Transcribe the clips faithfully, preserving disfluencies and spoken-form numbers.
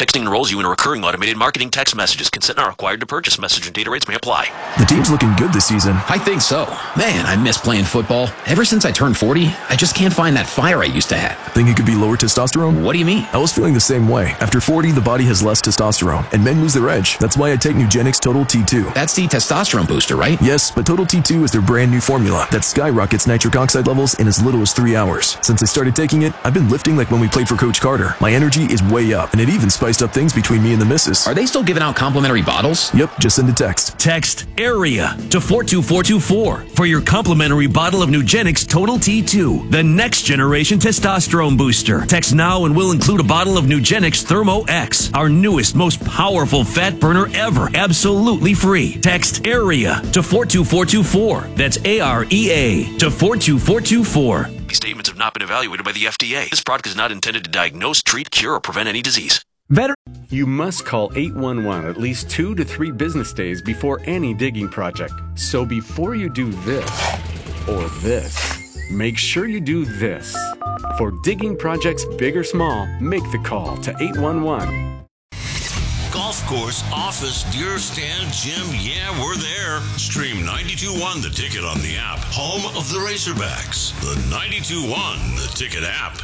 Texting enrolls you in a recurring automated marketing text messages. Consent not required to purchase. Message and data rates may apply. The team's looking good this season. I think so. Man, I miss playing football. Ever since I turned forty, I just can't find that fire I used to have. Think it could be lower testosterone? What do you mean? I was feeling the same way. After forty, the body has less testosterone, and men lose their edge. That's why I take Nugenix Total T two. That's the testosterone booster, right? Yes, but Total T two is their brand new formula that skyrockets nitric oxide levels in as little as three hours. Since I started taking it, I've been lifting like when we played for Coach Carter. My energy is way up, and it even spiced up things between me and the missus. Are they still giving out complimentary bottles? Yep, just send a text. Text AREA to four two four two four for your complimentary bottle of Nugenix Total T two, the next generation testosterone booster. Text now and we'll include a bottle of Nugenix Thermo X, our newest, most powerful fat burner ever, absolutely free. Text AREA to four two four two four. That's A R E A to four two four two four. These statements have not been evaluated by the F D A. This product is not intended to diagnose, treat, cure, or prevent any disease. Veteran. You must call eight one one at least two to three business days before any digging project. So before you do this or this, make sure you do this. For digging projects big or small, make the call to eight one one. Golf course, office, deer stand, gym, yeah, we're there. Stream ninety-two point one The Ticket on the app. Home of the Razorbacks. The ninety-two point one The Ticket app.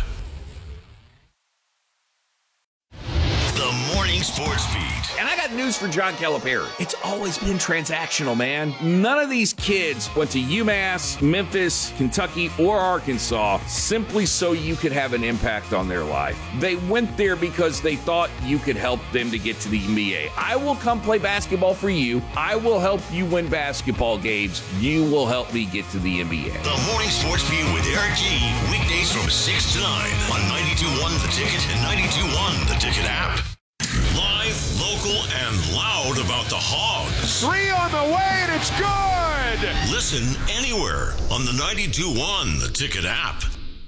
The Morning Sports Beat. And I got news for John Calipari. It's always been transactional, man. None of these kids went to UMass, Memphis, Kentucky, or Arkansas simply so you could have an impact on their life. They went there because they thought you could help them to get to the N B A. I will come play basketball for you. I will help you win basketball games. You will help me get to the N B A. The Morning Sports Beat with Eric G. Weekdays from six to nine on ninety-two point one The Ticket and ninety-two point one The Ticket app. Live, local, and loud about the Hogs. Three on the way, and it's good! Listen anywhere on the ninety-two point one The Ticket app.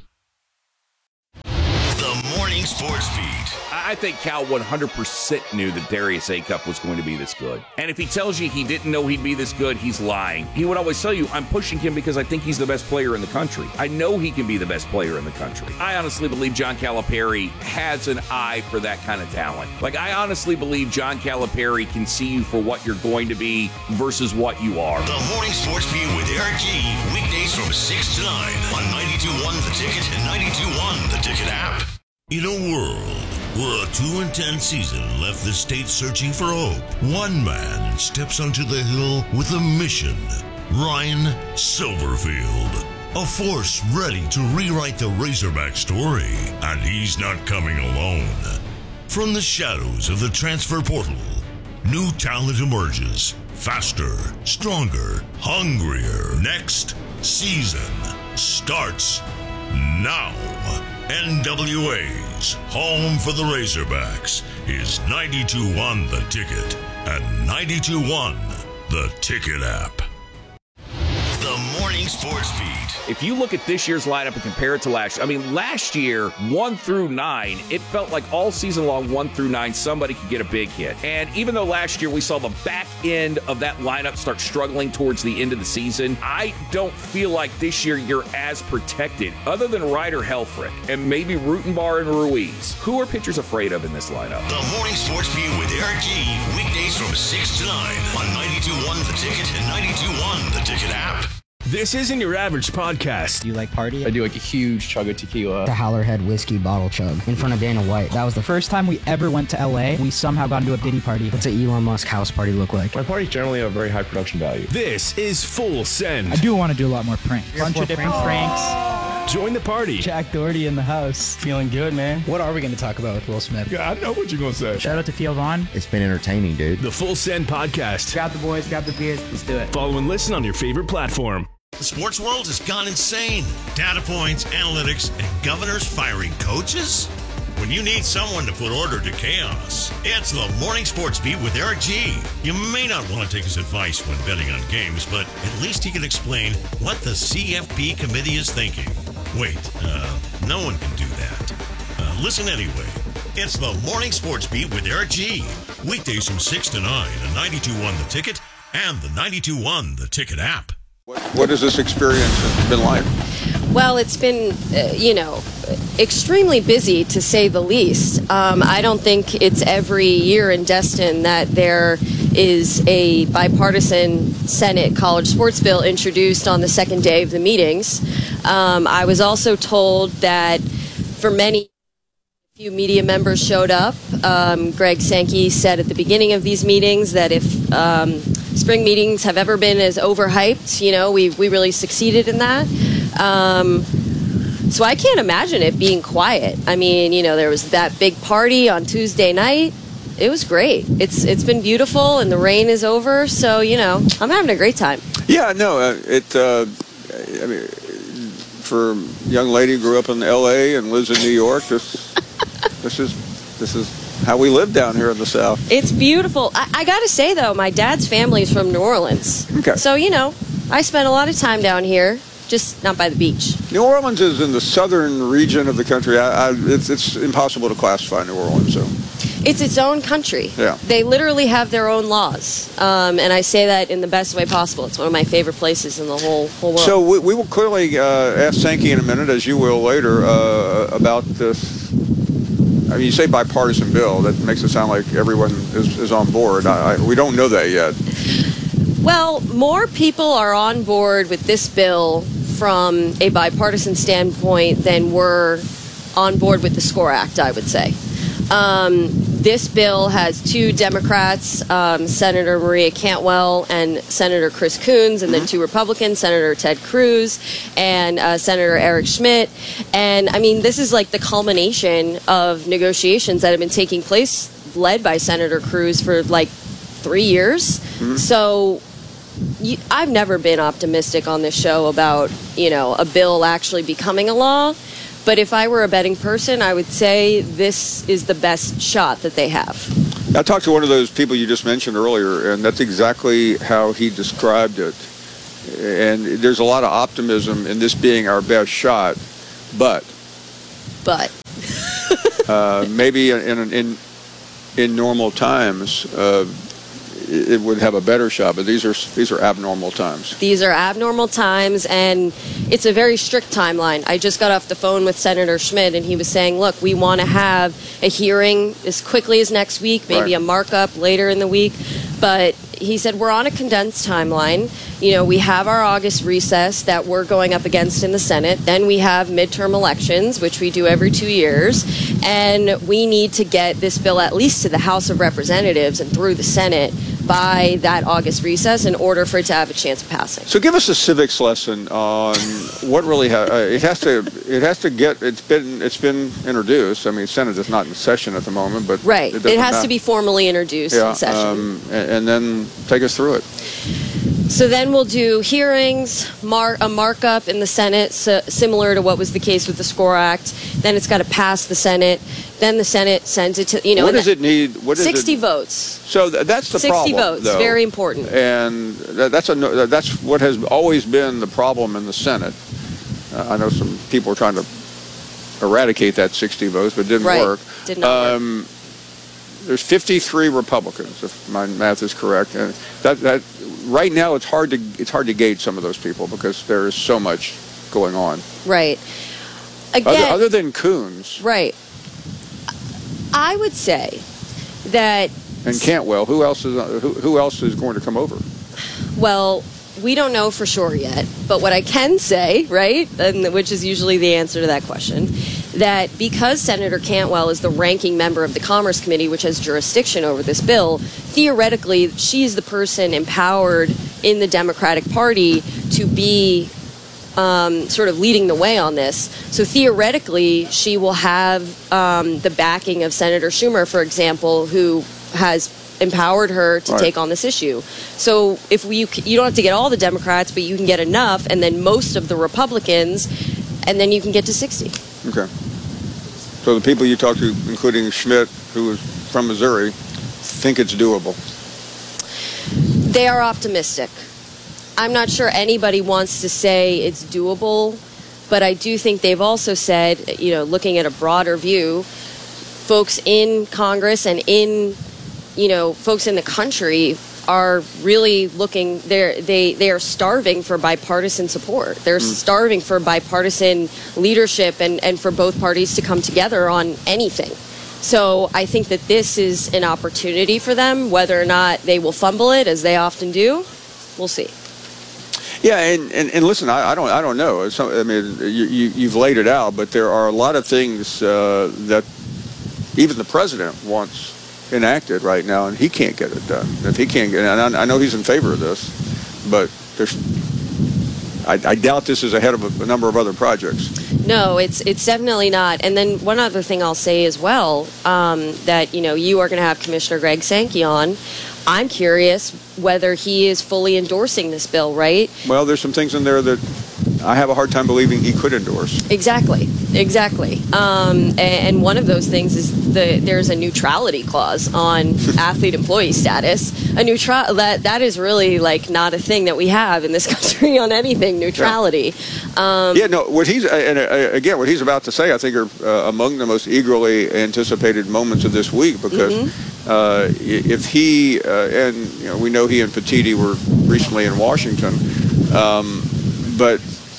The Morning Sports Beat. I think Cal one hundred percent knew that Darius Acup was going to be this good. And if he tells you he didn't know he'd be this good, he's lying. He would always tell you, I'm pushing him because I think he's the best player in the country. I know he can be the best player in the country. I honestly believe John Calipari has an eye for that kind of talent. Like, I honestly believe John Calipari can see you for what you're going to be versus what you are. The Morning Sports Beat with Eric G. Weekdays from six to nine on ninety-two point one The Ticket and ninety-two point one The Ticket app. In a world where a two and ten season left the state searching for hope, one man steps onto the hill with a mission. Ryan Silverfield, a force ready to rewrite the Razorback story, and he's not coming alone. From the shadows of the transfer portal, new talent emerges, faster, stronger, hungrier. Next season starts now. N W A's home for the Razorbacks is ninety-two point one The Ticket and ninety-two point one The Ticket app. The Morning Sports Beat. If you look at this year's lineup and compare it to last year, I mean, last year, one through nine, it felt like all season long, one through nine, somebody could get a big hit. And even though last year we saw the back end of that lineup start struggling towards the end of the season, I don't feel like this year you're as protected, other than Ryder Helfrich and maybe Rutenbar and Ruiz. Who are pitchers afraid of in this lineup? The Morning Sports Beat with Eric G. Weekdays from six to nine on ninety-two point one The Ticket and ninety-two point one The Ticket app. This isn't your average podcast. Do you like party? I do like a huge chug of tequila. The Howlerhead whiskey bottle chug in front of Dana White. That was the first time we ever went to L A. We somehow got into a Diddy party. What's an Elon Musk house party look like? My parties generally have very high production value. This is Full Send. I do want to do a lot more pranks. A bunch of different pranks. Join the party. Jack Doherty in the house. Feeling good, man. What are we going to talk about with Will Smith? Yeah, I know what you're going to say. Shout out to Theo Vaughn. It's been entertaining, dude. The Full Send podcast. Grab the boys, grab the beers. Let's do it. Follow and listen on your favorite platform. The sports world has gone insane. Data points, analytics, and governors firing coaches? When you need someone to put order to chaos, it's the Morning Sports Beat with Eric G. You may not want to take his advice when betting on games, but at least he can explain what the C F P committee is thinking. Wait, uh, no one can do that. Uh, listen anyway. It's the Morning Sports Beat with Eric G. Weekdays from six to nine on ninety-two point one The Ticket and the ninety-two point one The Ticket app. What has this experience been like? Well, it's been, uh, you know, extremely busy, to say the least. Um, I don't think it's every year in Destin that there is a bipartisan Senate college sports bill introduced on the second day of the meetings. Um, I was also told that for many few media members showed up. Um, Greg Sankey said at the beginning of these meetings that if um, spring meetings have ever been as overhyped, you know, we, we really succeeded in that. Um, so I can't imagine it being quiet. I mean, you know, there was that big party on Tuesday night. It was great. It's It's been beautiful, and the rain is over. So, you know, I'm having a great time. Yeah, no, uh, it, uh, I mean, for a young lady who grew up in L A and lives in New York, this, this is this is how we live down here in the South. It's beautiful. I, I got to say, though, my dad's family is from New Orleans. Okay. So, you know, I spent a lot of time down here, just not by the beach. New Orleans is in the southern region of the country. I, I, it's, it's impossible to classify New Orleans, so. It's its own country. Yeah. They literally have their own laws. Um, and I say that in the best way possible. It's one of my favorite places in the whole, whole world. So we, we will clearly uh, ask Sankey in a minute, as you will later, uh, about this. I mean, you say bipartisan bill. That makes it sound like everyone is, is on board. I, I, we don't know that yet. Well, more people are on board with this bill from a bipartisan standpoint than were on board with the SCORE Act, I would say. Um, this bill has two Democrats, um, Senator Maria Cantwell and Senator Chris Coons, and then two Republicans, Senator Ted Cruz and uh, Senator Eric Schmidt. And, I mean, this is like the culmination of negotiations that have been taking place, led by Senator Cruz for like three years. Mm-hmm. So you, I've never been optimistic on this show about, you know, a bill actually becoming a law. But if I were a betting person, I would say this is the best shot that they have. I talked to one of those people you just mentioned earlier, and that's exactly how he described it. And there's a lot of optimism in this being our best shot, but but uh, maybe in in in normal times uh, it would have a better shot. But these are these are abnormal times. These are abnormal times, and it's a very strict timeline. I just got off the phone with Senator Schmidt, and he was saying, look, we want to have a hearing as quickly as next week, maybe right. a markup later in the week. But he said we're on a condensed timeline. You know, we have our August recess that we're going up against in the Senate. Then we have midterm elections, which we do every two years. And we need to get this bill at least to the House of Representatives and through the Senate by that August recess in order for it to have a chance of passing. So give us a civics lesson on what really ha- uh, it has to it has to get it's been it's been introduced. I mean, Senate is not in session at the moment, but right, it, it has matter. to be formally introduced yeah, in session, um, and, and then take us through it. So then we'll do hearings, mar- a markup in the Senate, so similar to what was the case with the SCORE Act. Then it's got to pass the Senate. Then the Senate sends it to, you know. What does it need? What is sixty it? votes. So th- that's the sixty problem. sixty votes, though. very important. And th- that's a no- that's what has always been the problem in the Senate. Uh, I know some people are trying to eradicate that sixty votes, but it didn't right. work. Did not um, work. There's fifty-three Republicans, if my math is correct. And that that right now it's hard to it's hard to gauge some of those people because there is so much going on. Right. Again, other, other than Coons. Right. I would say that. And Cantwell. Who else is who, who else is going to come over? Well, we don't know for sure yet. But what I can say, right, and which is usually the answer to that question, that because Senator Cantwell is the ranking member of the Commerce Committee, which has jurisdiction over this bill, theoretically, she's the person empowered in the Democratic Party to be um, sort of leading the way on this. So theoretically, she will have um, the backing of Senator Schumer, for example, who has empowered her to right. take on this issue. So if we, you don't have to get all the Democrats, but you can get enough, and then most of the Republicans, and then you can get to sixty. Okay. So the people you talked to, including Schmidt, who is from Missouri, think it's doable. They are optimistic. I'm not sure anybody wants to say it's doable, but I do think they've also said, you know, looking at a broader view, folks in Congress and in, you know, folks in the country are really looking, they're, they, they are starving for bipartisan support. They're mm. starving for bipartisan leadership and, and for both parties to come together on anything. So I think that this is an opportunity for them. Whether or not they will fumble it, as they often do, we'll see. Yeah, and, and, and listen, I, I don't I don't know. So, I mean, you, you, you've laid it out, but there are a lot of things uh, that even the president wants enacted right now, and he can't get it done. If he can't get, and I, I know he's in favor of this, but there's, I, I doubt this is ahead of a, a number of other projects. No, it's it's definitely not. And then one other thing I'll say as well, um, that, you know, you are going to have Commissioner Greg Sankey on. I'm curious whether he is fully endorsing this bill, right? Well, there's some things in there that I have a hard time believing he could endorse. Exactly, exactly. Um, and, and one of those things is the there's a neutrality clause on athlete employee status. A neutral that that is really like not a thing that we have in this country on anything. Neutrality. Yeah, um, yeah no. What he's and uh, again, what he's about to say, I think, are uh, among the most eagerly anticipated moments of this week because. Mm-hmm. Uh, if he, uh, and you know, we know he and Petitti were recently in Washington, um, but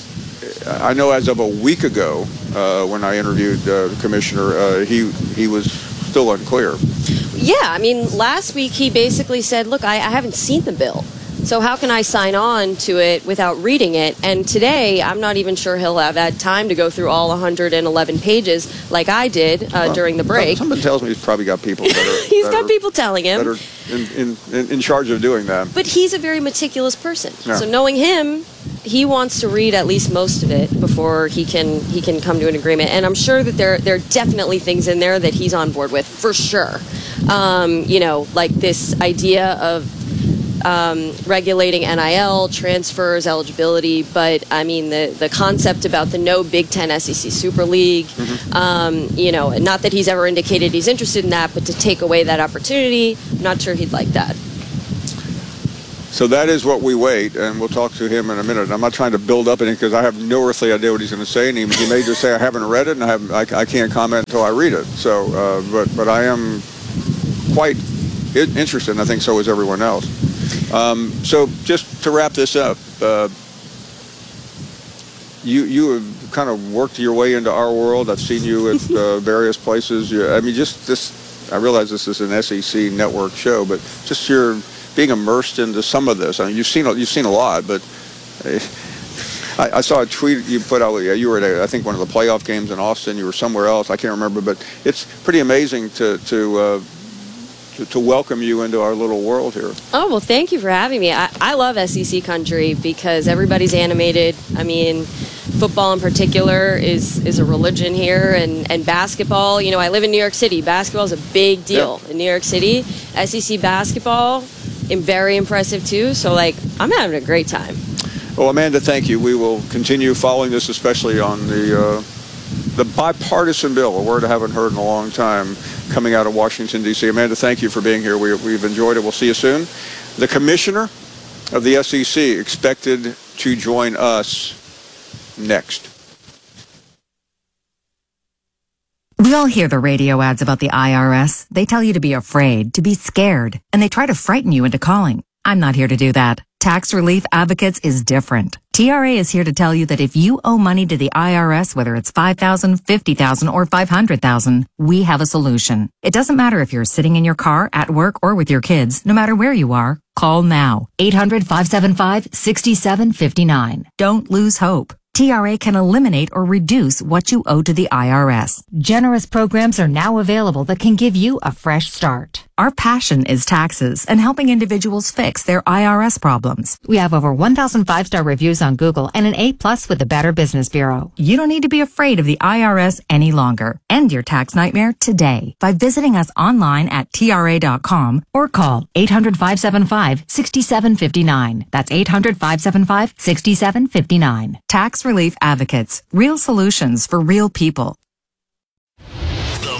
I know as of a week ago, uh, when I interviewed uh, the commissioner, uh, he he was still unclear. Yeah, I mean, last week he basically said, look, I, I haven't seen the bill. So how can I sign on to it without reading it? And today, I'm not even sure he'll have had time to go through all one hundred eleven pages like I did uh, well, during the break. Someone tells me he's probably got people that are... he's that got are, people telling him. That are in, in, in charge of doing that. But he's a very meticulous person. Yeah. So knowing him, he wants to read at least most of it before he can he can come to an agreement. And I'm sure that there, there are definitely things in there that he's on board with, for sure. Um, you know, like this idea of Um, regulating N I L, transfers, eligibility, but I mean the, the concept about the no Big Ten S E C Super League, mm-hmm. um, you know, not that he's ever indicated he's interested in that, but to take away that opportunity, I'm not sure he'd like that. So that is what we wait, and we'll talk to him in a minute. I'm not trying to build up anything because I have no earthly idea what he's going to say, and he, he may just say I haven't read it, and I, have, I, I can't comment until I read it. So, uh, but but I am quite interested, and I think so is everyone else. Um, so just to wrap this up, uh, you you have kind of worked your way into our world. I've seen you at uh, various places. You, I mean, just this. I realize this is an S E C network show, but just your being immersed into some of this. I mean, you've seen you've seen a lot, but uh, I, I saw a tweet you put out. You were at a, I think one of the playoff games in Austin. You were somewhere else. I can't remember, but it's pretty amazing to to. Uh, To, to welcome you into our little world here. Oh, well, thank you for having me. I, I love S E C country because everybody's animated. I mean, football in particular is, is a religion here, and, and basketball. You know, I live in New York City. Basketball is a big deal yeah. in New York City. S E C basketball, is very impressive too. So, like, I'm having a great time. Well, Amanda, thank you. We will continue following this, especially on the uh, the bipartisan bill, a word I haven't heard in a long time, coming out of Washington, D C Amanda, thank you for being here. We, we've enjoyed it. We'll see you soon. The commissioner of the S E C expected to join us next. We all hear the radio ads about the I R S. They tell you to be afraid, to be scared, and they try to frighten you into calling. I'm not here to do that. Tax Relief Advocates is different. T R A is here to tell you that if you owe money to the I R S, whether it's five thousand dollars, fifty thousand dollars, or five hundred thousand dollars, we have a solution. It doesn't matter if you're sitting in your car, at work, or with your kids. No matter where you are, call now. eight hundred, five seven five, six seven five nine. Don't lose hope. T R A can eliminate or reduce what you owe to the I R S. Generous programs are now available that can give you a fresh start. Our passion is taxes and helping individuals fix their I R S problems. We have over one thousand five-star reviews on Google and an A plus with the Better Business Bureau. You don't need to be afraid of the I R S any longer. End your tax nightmare today by visiting us online at T R A dot com or call eight hundred, five seven five, six seven five nine. That's eight hundred, five seven five, six seven five nine. Tax Relief Advocates. Real solutions for real people. The Morning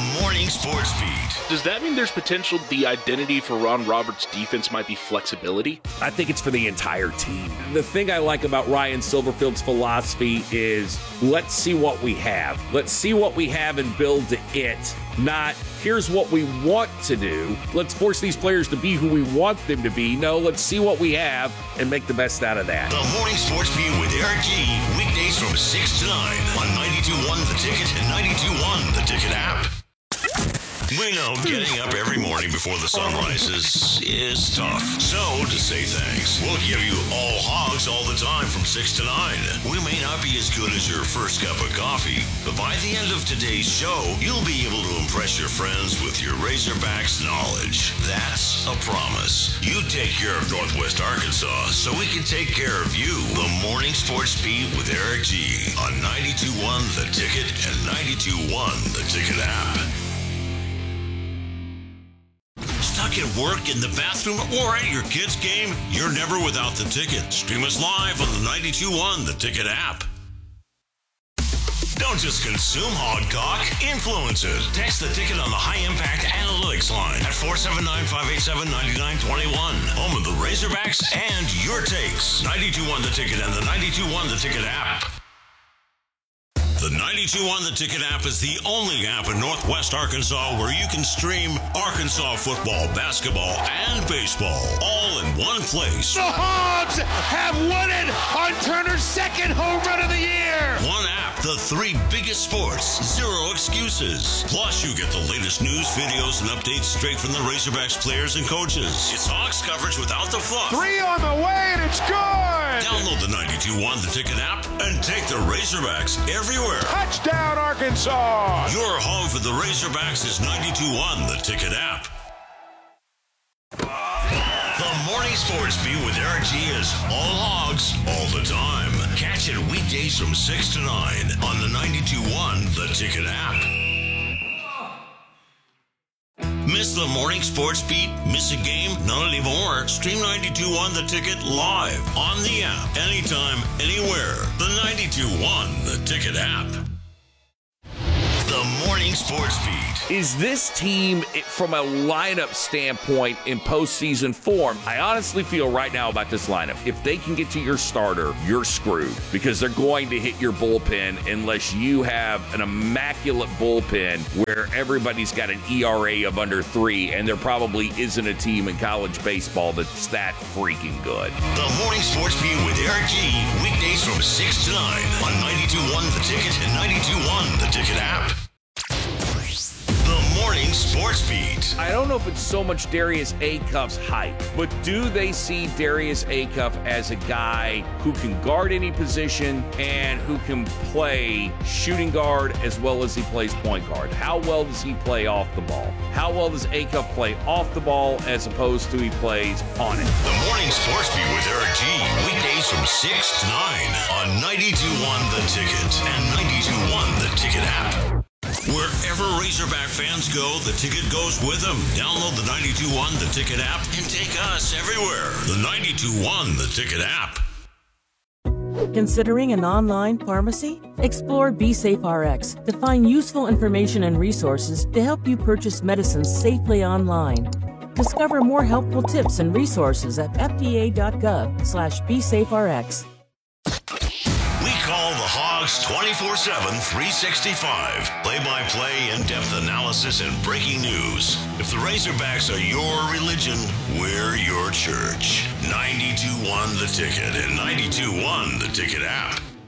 Morning Sports Beat. Does that mean there's potential the identity for Ron Roberts' defense might be flexibility? I think it's for the entire team. The thing I like about Ryan Silverfield's philosophy is let's see what we have. Let's see what we have and build to it. Not, here's what we want to do. Let's force these players to be who we want them to be. No, let's see what we have and make the best out of that. The Morning Sports Beat with Eric G. Weekdays from six to nine on ninety-two point one The Ticket and ninety-two point one The Ticket app. We know getting up every morning before the sun rises is tough. So, to say thanks, we'll give you all hogs all the time from six to nine. We may not be as good as your first cup of coffee, but by the end of today's show, you'll be able to impress your friends with your Razorbacks knowledge. That's a promise. You take care of Northwest Arkansas so we can take care of you. The Morning Sports Beat with Eric G. on ninety-two point one The Ticket and ninety-two point one The Ticket app. Stuck at work, in the bathroom, or at your kid's game? You're never without The Ticket. Stream us live on the ninety-two point one The Ticket app. Don't just consume hog talk, influence it. Text The Ticket on the High Impact Analytics line at four seven nine, five eight seven, nine nine two one. Home of the Razorbacks and your takes. ninety-two point one The Ticket and the ninety-two point one The Ticket app. The ninety-two point one The Ticket app is the only app in Northwest Arkansas where you can stream Arkansas football, basketball, and baseball all in one place. The Hogs have won it on Turner's second home run of the year. One app, the three biggest sports, zero excuses. Plus, you get the latest news, videos, and updates straight from the Razorbacks players and coaches. It's Hogs coverage without the fluff. Three on the way, and it's good. Download the ninety-two point one The Ticket app and take the Razorbacks everywhere. Touchdown, Arkansas! Your home for the Razorbacks is ninety-two point one The Ticket app. The Morning Sports Beat with Eric G is all hogs, all the time. Catch it weekdays from six to nine on the ninety-two point one The Ticket app. Miss the Morning Sports Beat? Miss a game? Not anymore. Stream ninety-two point one The Ticket live on the app, anytime, anywhere. The ninety-two point one The Ticket app. The Morning Sports Beat. Is this team, from a lineup standpoint, in postseason form? I honestly feel right now about this lineup, if they can get to your starter, you're screwed, because they're going to hit your bullpen unless you have an immaculate bullpen where everybody's got an E R A of under three, and there probably isn't a team in college baseball that's that freaking good. The Morning Sports Beat with Eric G. Weekdays from six to nine on ninety-two point one The Ticket and ninety-two point one The Ticket app. The Morning Sports Beat. I don't know if it's so much Darius Acuff's hype, but do they see Darius Acuff as a guy who can guard any position and who can play shooting guard as well as he plays point guard? How well does he play off the ball? How well does Acuff play off the ball as opposed to he plays on it? The Morning Sports Beat with Eric G. Weekdays from six to nine on ninety-two point one The Ticket and ninety-two point one The Ticket app. Wherever Razorback fans go, The Ticket goes with them. Download the ninety-two point one The Ticket app and take us everywhere. The ninety-two point one The Ticket app. Considering an online pharmacy? Explore BeSafeRx to find useful information and resources to help you purchase medicines safely online. Discover more helpful tips and resources at fda.gov slash BeSafeRx. We call the Hogs twenty-four seven, three sixty-five. Play-by-play, in-depth analysis, and breaking news. If the Razorbacks are your religion, we're your church. ninety-two point one The Ticket and ninety-two point one The Ticket app.